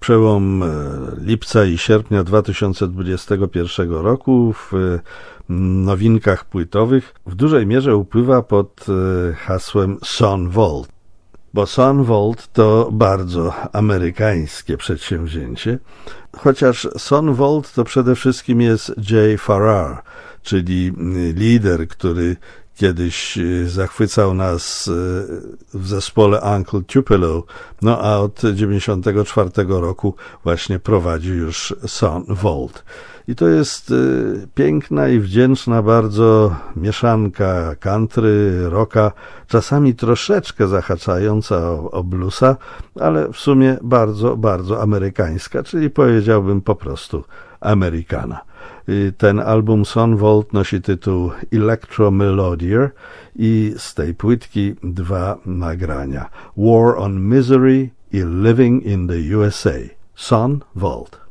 przełom lipca i sierpnia 2021 roku w nowinkach płytowych w dużej mierze upływa pod hasłem Son Volt, bo Son Volt to bardzo amerykańskie przedsięwzięcie, chociaż Son Volt to przede wszystkim jest Jay Farrar, czyli lider, który kiedyś zachwycał nas w zespole Uncle Tupelo, no a od 1994 roku właśnie prowadzi już Son Volt. I to jest piękna i wdzięczna bardzo mieszanka country, rocka, czasami troszeczkę zahaczająca o bluesa, ale w sumie bardzo, bardzo amerykańska, czyli powiedziałbym po prostu Amerykana. Ten album Son Volt nosi tytuł Electro Melodier i z tej płytki dwa nagrania: War on Misery i Living in the USA. Son Volt.